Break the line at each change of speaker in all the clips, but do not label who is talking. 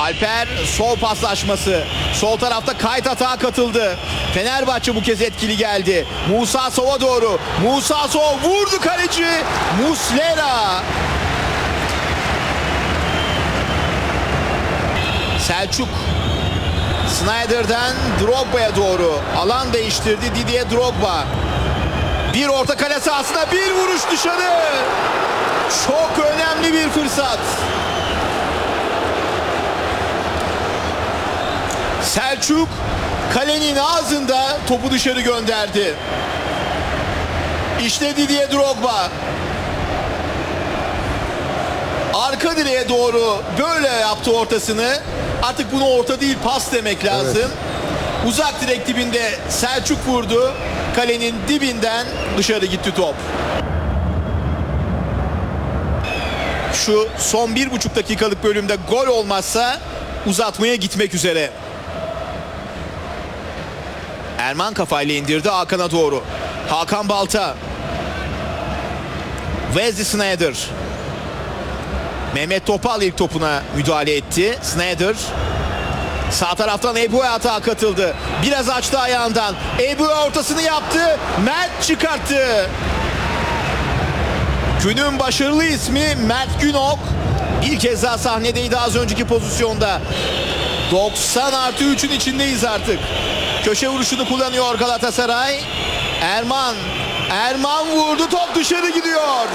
Alper sol paslaşması. Sol tarafta Kayt atağa katıldı. Fenerbahçe bu kez etkili geldi. Musa Sow'a doğru. Musa Sow vurdu kaleci. Muslera. Selçuk. Snyder'den Drogba'ya doğru. Alan değiştirdi Didier Drogba. Bir orta kale sahasına bir vuruş dışarı. Çok önemli bir fırsat. Selçuk kalenin ağzında topu dışarı gönderdi. İşte Didier Drogba. Arka direğe doğru böyle yaptı ortasını. Artık bunu orta değil pas demek lazım. Evet. Uzak direk dibinde Selçuk vurdu. Kalenin dibinden dışarı gitti top. Şu son 1,5 dakikalık bölümde gol olmazsa uzatmaya gitmek üzere. Erman kafayla indirdi Hakan'a doğru. Hakan Balta. Wesley Sneijder. Mehmet Topal ilk topuna müdahale etti. Sneijder. Sağ taraftan Eboué atağa katıldı. Biraz açtı ayağından. Eboué ortasını yaptı. Mert çıkarttı. Günün başarılı ismi Mert Günok. Bir kez daha sahnedeydi az önceki pozisyonda. 90+3'ün içindeyiz artık. Köşe vuruşunu kullanıyor Galatasaray. Erman vurdu. Top dışarı gidiyor.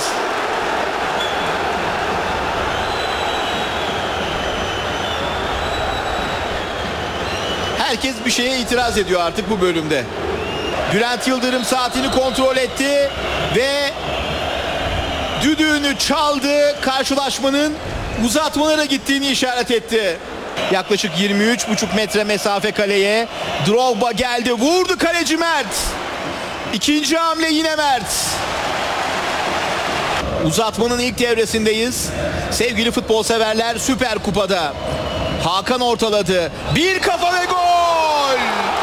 Herkes bir şeye itiraz ediyor artık bu bölümde. Bülent Yıldırım saatini kontrol etti ve düdüğünü çaldı. Karşılaşmanın uzatmalara gittiğini işaret etti. Yaklaşık 23,5 metre mesafe kaleye. Drogba geldi. Vurdu kaleci Mert. İkinci hamle yine Mert. Uzatmanın ilk devresindeyiz. Sevgili futbol severler, Süper Kupa'da. Hakan ortaladı. Bir kafa ve gol!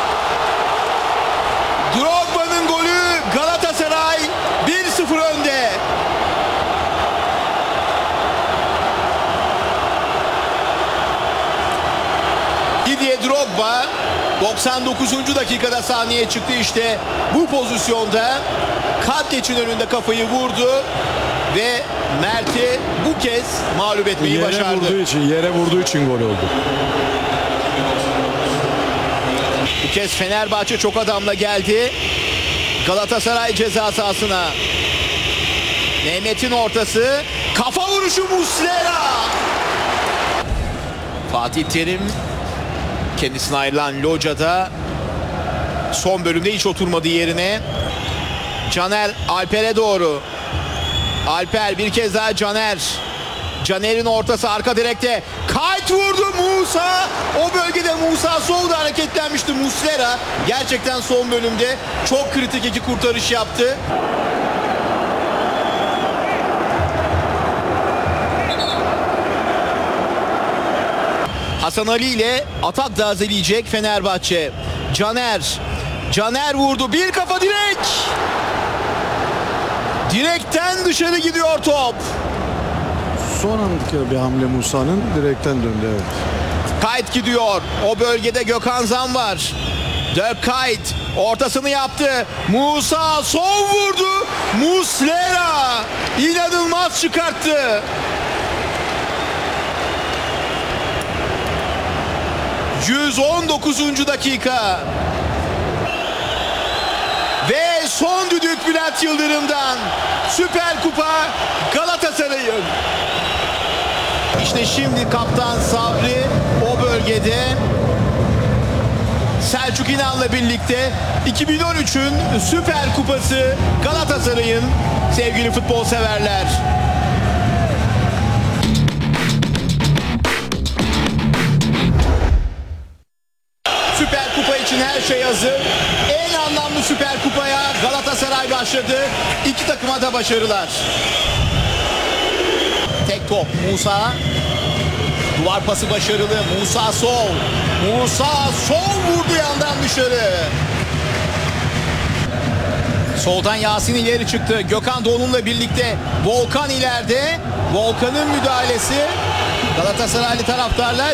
Drogba'nın golü, Galatasaray 1-0 önde. Didier Drogba 99. dakikada sahneye çıktı işte bu pozisyonda. Katleç'in önünde kafayı vurdu ve Mert'i bu kez mağlup etmeyi başardı.
Yere vurduğu için gol oldu.
Bu kez Fenerbahçe çok adamla geldi. Galatasaray ceza sahasına. Mehmet'in ortası. Kafa vuruşu Muslera. Fatih Terim kendisine ayrılan locada son bölümde hiç oturmadı yerine. Caner Alper'e doğru. Alper bir kez daha Caner. Caner'in ortası arka direkte. Kayt vurdu Musa. O bölgede Musa Sow hareketlenmişti. Muslera gerçekten son bölümde çok kritik iki kurtarış yaptı. Hasan Ali ile atak da azeleyecek Fenerbahçe. Caner vurdu. Bir kafa direk. Direkten dışarı gidiyor top.
Son andaki bir hamle Musa'nın direkten döndü. Evet.
Kayt gidiyor. O bölgede Gökhan Zan var. Dirk Kayt ortasını yaptı. Musa Sow vurdu. Muslera inanılmaz çıkarttı. ...119. dakika. Ve son düdük Bülent Yıldırım'dan. Süper Kupa Galatasaray'ın. İşte şimdi kaptan Sabri o bölgede. Selçuk İnan'la birlikte 2013'ün Süper Kupası Galatasaray'ın, sevgili futbol severler. Süper Kupa için her şey hazır. En anlamlı Süper Kupa'ya Galatasaray başladı. İki takıma da başarılar. Tek top Musa. Duvar pası başarılı. Musa Sow vurdu yandan dışarı. Soldan Yasin ileri çıktı. Gökhan Doğulu'yla birlikte Volkan ileride. Volkan'ın müdahalesi. Galatasaraylı taraftarlar